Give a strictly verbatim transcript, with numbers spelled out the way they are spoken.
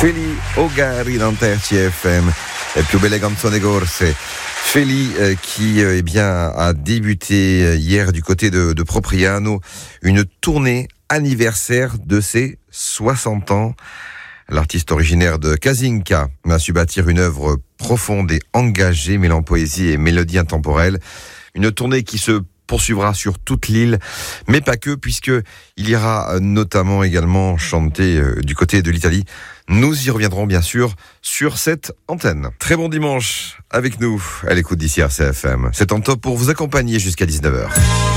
Feli Ogari dans T R C F M, la più belle canzone corse. Feli euh, qui euh, eh bien, a débuté euh, hier du côté de, de Propriano une tournée anniversaire de ses soixante ans. L'artiste originaire de Kazinka a su bâtir une œuvre profonde et engagée, mêlant poésie et mélodie intemporelle. Une tournée qui se poursuivra sur toute l'île, mais pas que, puisque il ira notamment également chanter euh, du côté de l'Italie. Nous y reviendrons bien sûr sur cette antenne. Très bon dimanche avec nous à l'écoute d'ici R C F M. C'est en top pour vous accompagner jusqu'à dix-neuf heures.